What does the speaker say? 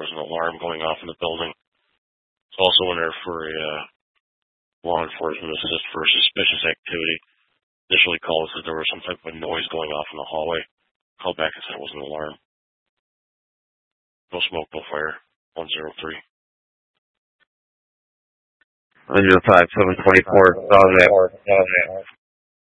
was an alarm going off in the building. It's also in there for a law enforcement assist for suspicious activity. Initially called that there was some type of noise going off in the hallway. Called back and said it was an alarm. No smoke, no fire. 103. 105, 724,